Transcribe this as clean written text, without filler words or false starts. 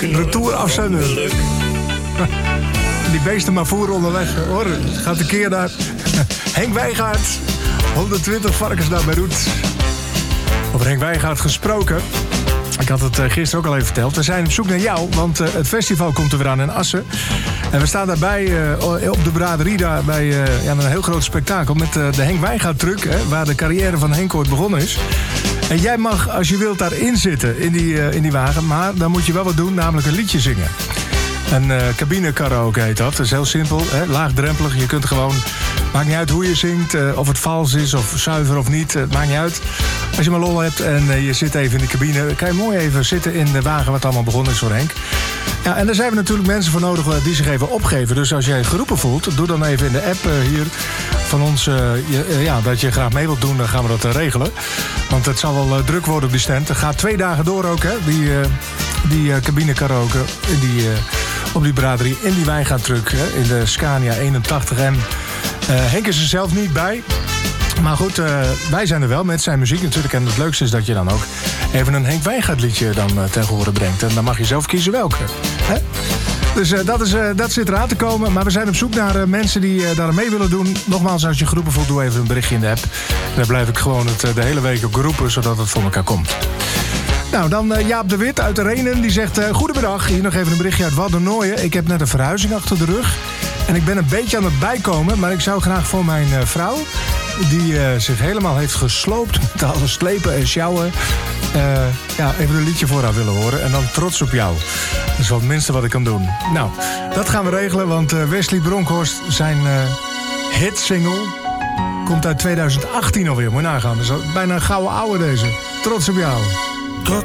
Retour afzender. Die beesten maar voeren onderweg. Hoor, gaat een keer naar Henk Wijngaard. 120 varkens naar Beirut. Over Henk Wijngaard gesproken. Ik had het gisteren ook al even verteld. We zijn op zoek naar jou, want het festival komt er weer aan in Assen. En we staan daarbij op de braderie daar bij een heel groot spektakel met de Henk Wijngaard truck, waar de carrière van Henk ooit begonnen is. En jij mag, als je wilt, daarin zitten in die wagen. Maar dan moet je wel wat doen, namelijk een liedje zingen. Een cabine karaoke heet dat. Dat is heel simpel, laagdrempelig. Je kunt gewoon, maakt niet uit hoe je zingt, of het vals is of zuiver of niet. Het maakt niet uit. Als je maar lol hebt en je zit even in de cabine, kan je mooi even zitten in de wagen wat allemaal begonnen is voor Henk. Ja, en daar zijn we natuurlijk mensen voor nodig die zich even opgeven. Dus als jij geroepen voelt, doe dan even in de app hier van ons dat je graag mee wilt doen, dan gaan we dat regelen. Want het zal wel druk worden op die stand. Het gaat 2 dagen door ook, hè, die cabine karaoke op die braderie in die Wijngaardtruck, in de Scania 81M. Henk is er zelf niet bij. Maar goed, wij zijn er wel met zijn muziek natuurlijk. En het leukste is dat je dan ook even een Henk Wijngaard liedje dan ten gehore brengt. En dan mag je zelf kiezen welke. Hè? Dus dat zit eraan te komen. Maar we zijn op zoek naar mensen die daar mee willen doen. Nogmaals, als je geroepen voelt, doe even een berichtje in de app. En dan blijf ik gewoon de hele week ook roepen, zodat het voor elkaar komt. Nou, dan Jaap de Wit uit de Renen. Die zegt, goedemiddag, hier nog even een berichtje uit Waddenooien. Ik heb net een verhuizing achter de rug. En ik ben een beetje aan het bijkomen. Maar ik zou graag voor mijn vrouw, die zich helemaal heeft gesloopt met alles slepen en sjouwen, even een liedje voor haar willen horen. En dan Trots op jou. Dat is wel het minste wat ik kan doen. Nou, dat gaan we regelen, want Wesley Bronkhorst, zijn hitsingle, komt uit 2018 alweer. Moet je nagaan. Dat is bijna een gouden ouwe deze. Trots op jou.